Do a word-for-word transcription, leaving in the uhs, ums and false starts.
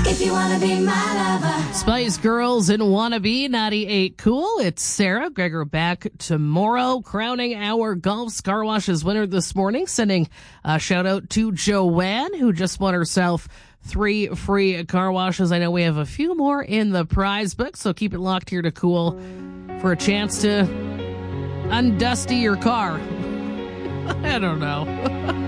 If you want to be my lover. Spice Girls and Wannabe, ninety-eight Cool. It's Sarah. Gregor back tomorrow, crowning our Golf's Car Washes winner this morning. Sending a shout out to Joanne, who just won herself three free car washes. I know we have a few more in the prize book, so keep it locked here to Cool for a chance to undusty your car. I don't know.